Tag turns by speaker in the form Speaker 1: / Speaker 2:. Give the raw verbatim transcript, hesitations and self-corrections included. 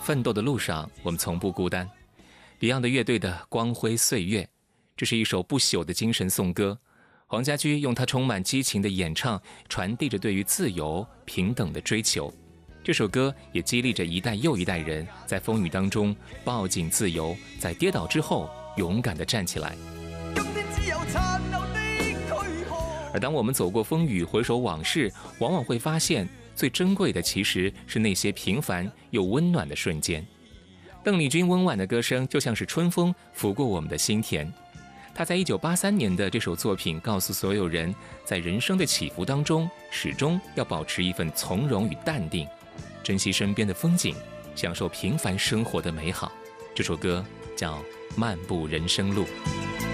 Speaker 1: 奋斗的路上，我们从不孤单。Beyond 乐队的《光辉岁月》，这是一首不朽的精神颂歌。黄家驹用他充满激情的演唱，传递着对于自由、平等的追求。这首歌也激励着一代又一代人，在风雨当中抱紧自由，在跌倒之后勇敢地站起来。而当我们走过风雨，回首往事，往往会发现，最珍贵的其实是那些平凡又温暖的瞬间。邓丽君温婉的歌声就像是春风拂过我们的心田。她在一九八三年的这首作品告诉所有人，在人生的起伏当中，始终要保持一份从容与淡定，珍惜身边的风景，享受平凡生活的美好。这首歌叫《漫步人生路》。